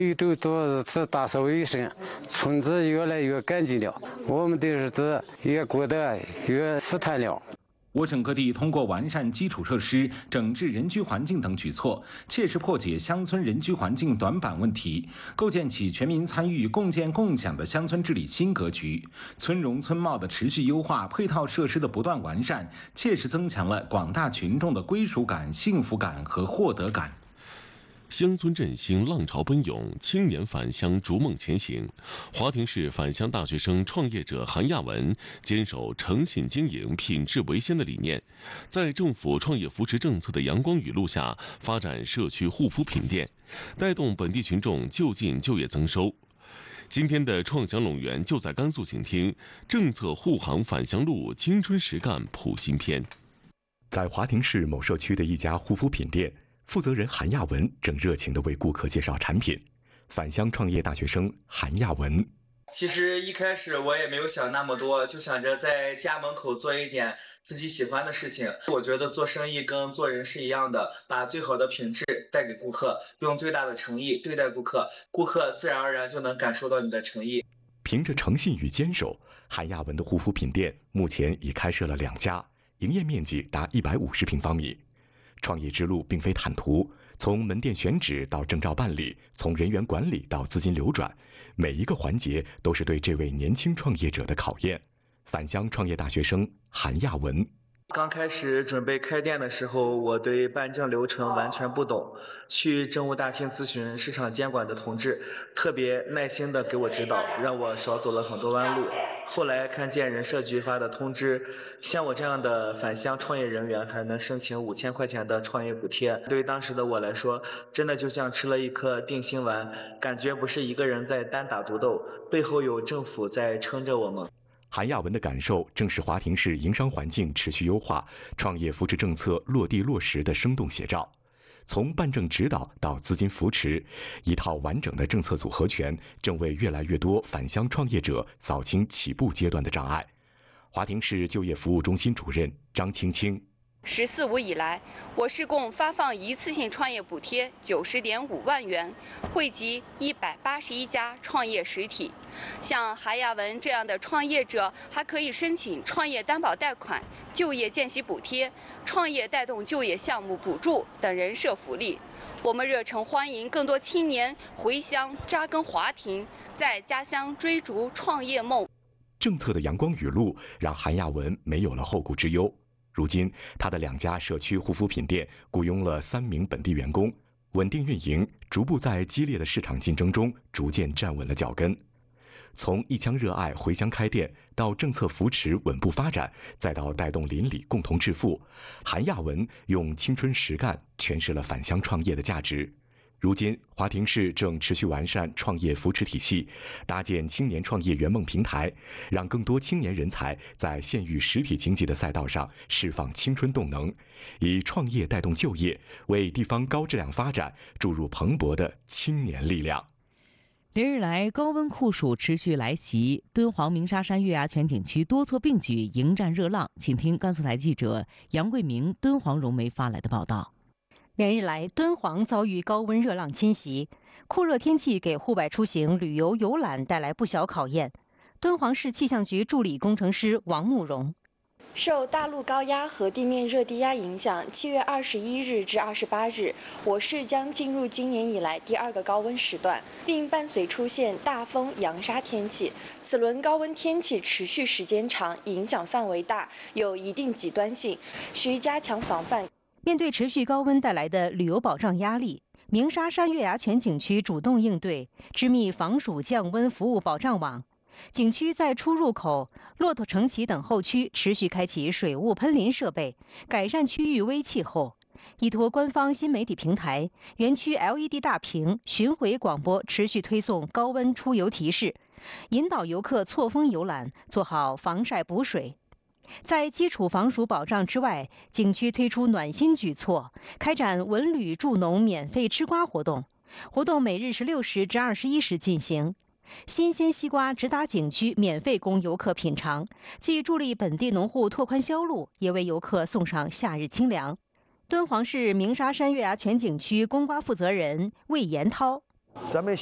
宇宙多次打扫卫生，村子越来越干净了，我们的日子也过得越舒坦了。 我省各地通过完善基础设施、整治人居环境等举措，切实破解乡村人居环境短板问题，构建起全民参与、共建共享的乡村治理新格局。村容村貌的持续优化，配套设施的不断完善，切实增强了广大群众的归属感、幸福感和获得感。 乡村振兴浪潮奔涌，青年返乡逐梦前行。华亭市返乡大学生创业者韩亚文坚守诚信经营、品质为先的理念，在政府创业扶持政策的阳光雨露下，发展社区护肤品店，带动本地群众就近就业增收。今天的创想陇园就在甘肃，请听政策护航返乡路，青春实干谱新篇。 在华亭市某社区的一家护肤品店，负责人韩亚文正热情地为顾客介绍产品。返乡创业大学生韩亚文， 其实一开始我也没有想那么多，就想着在家门口做一点自己喜欢的事情。我觉得做生意跟做人是一样的，把最好的品质带给顾客，用最大的诚意对待顾客，顾客自然而然就能感受到你的诚意。 凭着诚信与坚守，韩亚文的护肤品店目前已开设了2家，营业面积达150平方米。创业之路并非坦途，从门店选址到证照办理，从人员管理到资金流转，每一个环节都是对这位年轻创业者的考验。返乡创业大学生韩亚文， 刚开始准备开店的时候，我对办证流程完全不懂，去政务大厅咨询市场监管的同志，特别耐心地给我指导，让我少走了很多弯路。后来看见人社局发的通知，像我这样的返乡创业人员还能申请5000块钱的创业补贴，对于当时的我来说，真的就像吃了一颗定心丸，感觉不是一个人在单打独斗，背后有政府在撑着我们。 韩亚文的感受正是华亭市营商环境持续优化、创业扶持政策落地落实的生动写照。从办证指导到资金扶持，一套完整的政策组合拳正为越来越多返乡创业者扫清起步阶段的障碍。华亭市就业服务中心主任张青青 ，“14.5以来，我市共发放一次性创业补贴90.5万元，惠及181家创业实体。像韩亚文这样的创业者，还可以申请创业担保贷款、就业见习补贴、创业带动就业项目补助等人社福利。我们热诚欢迎更多青年回乡扎根华亭，在家乡追逐创业梦。” 政策的阳光雨露让韩亚文没有了后顾之忧。如今，他的2家社区护肤品店雇佣了3名本地员工，稳定运营，逐步在激烈的市场竞争中逐渐站稳了脚跟。从一腔热爱回乡开店，到政策扶持稳步发展，再到带动邻里共同致富，韩亚文用青春实干诠释了返乡创业的价值。如今，华亭市正持续完善创业扶持体系，搭建青年创业圆梦平台，让更多青年人才在县域实体经济的赛道上释放青春动能，以创业带动就业，为地方高质量发展注入蓬勃的青年力量。 连日来，高温酷暑持续来袭，敦煌鸣沙山月牙泉景区多措并举迎战热浪。请听甘肃台记者杨桂明、敦煌融媒发来的报道。 连日来，敦煌遭遇高温热浪侵袭，酷热天气给户外出行、旅游、游览带来不小考验。敦煌市气象局助理工程师王慕容， 受大陆高压和地面热低压影响，7月21日至28日，我市将进入今年以来第2个高温时段，并伴随出现大风、扬沙天气。此轮高温天气持续时间长，影响范围大，有一定极端性，需加强防范。 面对持续高温带来的旅游保障压力，鸣沙山月牙泉景区主动应对，织密防暑降温服务保障网。景区在出入口、骆驼城旗等后区持续开启水雾喷淋设备，改善区域微气候。依托官方新媒体平台、园区 LED 大屏、巡回广播，持续推送高温出游提示，引导游客错峰游览，做好防晒补水。在基础防暑保障之外，景区推出暖心举措，开展文旅助农免费吃瓜活动，活动每日16时至21时进行。新鲜西瓜直达景区，免费供游客品尝，既助力本地农户拓宽销路，也为游客送上夏日清凉。敦煌市鸣沙山月牙泉景区公瓜负责人魏延涛， 咱们